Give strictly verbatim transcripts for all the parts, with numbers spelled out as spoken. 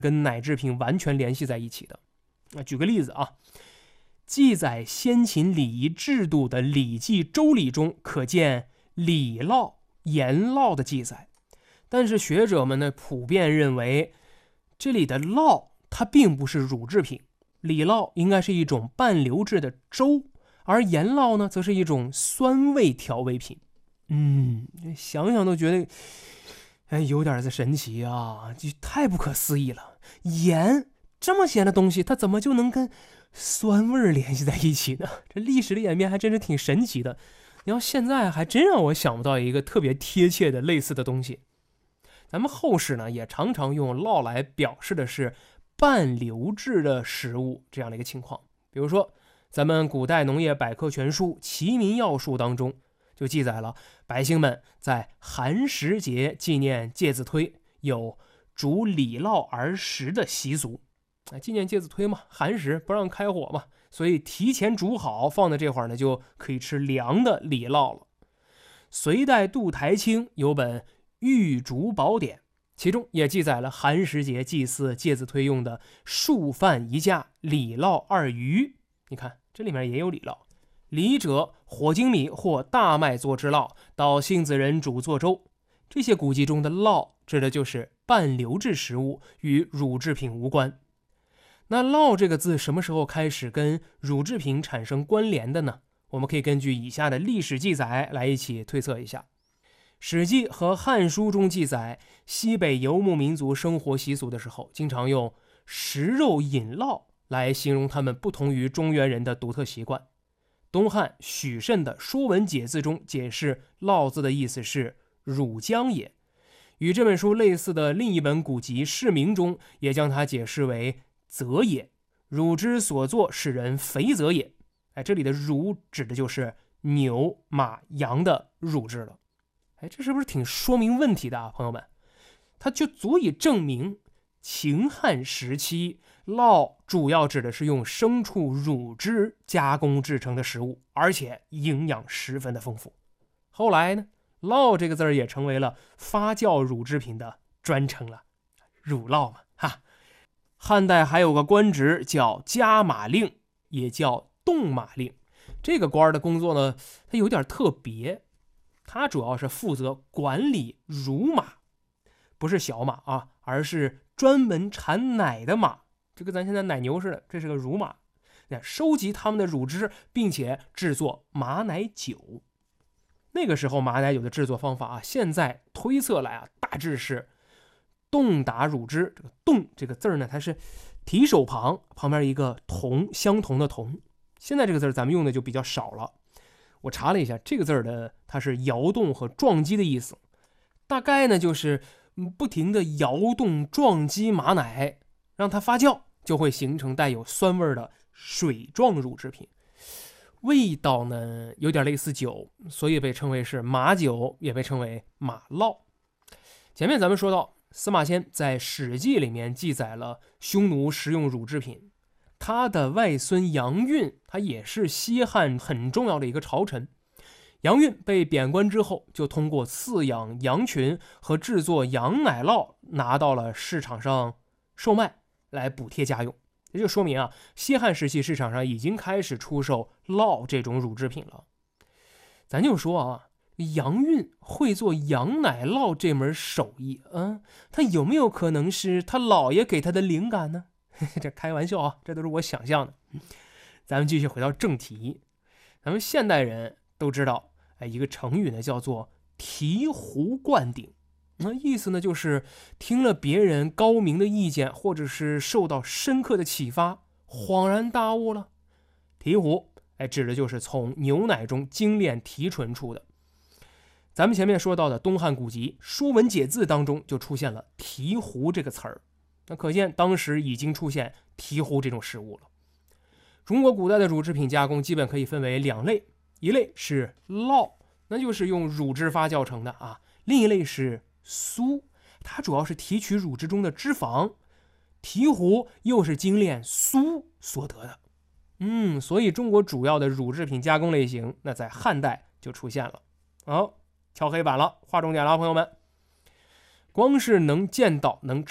跟奶制品完全联系在一起的。举个例子啊，记载先秦礼仪制度的《礼记·周礼》中可见礼酪、盐酪的记载，但是学者们呢普遍认为，这里的酪它并不是乳制品，礼酪应该是一种半流质的粥，而盐酪呢则是一种酸味调味品。嗯，想想都觉得哎，有点子神奇啊，这太不可思议了。盐这么咸的东西，它怎么就能跟酸味联系在一起呢？这历史的演变还真是挺神奇的。你要现在还真让我想不到一个特别贴切的类似的东西。咱们后世呢也常常用酪来表示的是半流质的食物这样的一个情况。比如说咱们古代农业百科全书《齐民要术》当中就记载了百姓们在寒食节纪念介子推有煮礼酪而食的习俗。纪念介子推嘛，寒食不让开火嘛，所以提前煮好放在这会儿呢，就可以吃凉的礼酪了。隋代杜台清有本《玉竹宝典》，其中也记载了寒食节祭祀介子推用的数饭一架，礼酪二余。你看这里面也有礼酪。礼者，火精米或大麦做之酪，到杏子人煮做粥。这些古籍中的酪指的就是半流质食物，与乳制品无关。那酪这个字什么时候开始跟乳制品产生关联的呢？我们可以根据以下的历史记载来一起推测一下。史记和汉书中记载西北游牧民族生活习俗的时候，经常用食肉饮酪来形容他们不同于中原人的独特习惯。东汉许慎的《说文解字》中解释酪字的意思是乳浆也，与这本书类似的另一本古籍《释名》中也将它解释为泽也，乳之所作，使人肥泽也。哎，这里的乳指的就是牛、马、羊的乳汁了。哎，这是不是挺说明问题的啊，朋友们？它就足以证明秦汉时期酪主要指的是用牲畜乳汁加工制成的食物，而且营养十分的丰富。后来呢，酪这个字也成为了发酵乳制品的专称了，乳酪嘛，哈。汉代还有个官职叫加马令，也叫动马令。这个官的工作呢，它有点特别，它主要是负责管理乳马，不是小马啊，而是专门产奶的马，这个咱现在奶牛似的，这是个乳马。收集它们的乳汁，并且制作马奶酒。那个时候马奶酒的制作方法啊，现在推测来啊，大致是冻打乳汁。这个冻这个字呢，它是提手旁旁边一个同，相同的同。现在这个字咱们用的就比较少了。我查了一下，这个字的它是摇动和撞击的意思，大概呢就是不停的摇动撞击马奶，让它发酵，就会形成带有酸味的水状乳制品。味道呢有点类似酒，所以被称为是马酒，也被称为马酪。前面咱们说到司马迁在《史记》里面记载了匈奴食用乳制品，他的外孙杨运，他也是西汉很重要的一个朝臣。杨运被贬官之后，就通过饲养羊群和制作羊奶酪拿到了市场上售卖，来补贴家用。这就说明啊，西汉时期市场上已经开始出售酪这种乳制品了。咱就说啊，杨运会做羊奶酪这门手艺，嗯，他有没有可能是他姥爷给他的灵感呢？这开玩笑啊，这都是我想象的。咱们继续回到正题，咱们现代人都知道，哎，一个成语呢叫做醍醐灌顶。那意思呢，就是听了别人高明的意见，或者是受到深刻的启发，恍然大悟了。醍醐，哎，指的就是从牛奶中精炼提纯出的。咱们前面说到的东汉古籍《说文解字》当中就出现了醍醐这个词儿，那可见当时已经出现醍醐这种食物了。中国古代的乳制品加工基本可以分为两类，一类是酪，那就是用乳汁发酵成的啊；另一类是酥，它主要是提取乳汁中的脂肪，醍醐又是精炼酥所得的。嗯，所以中国主要的乳制品加工类型，那在汉代就出现了。好，敲黑板了，划重点了，朋友们。光是能见到、能吃到，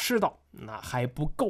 那还不够。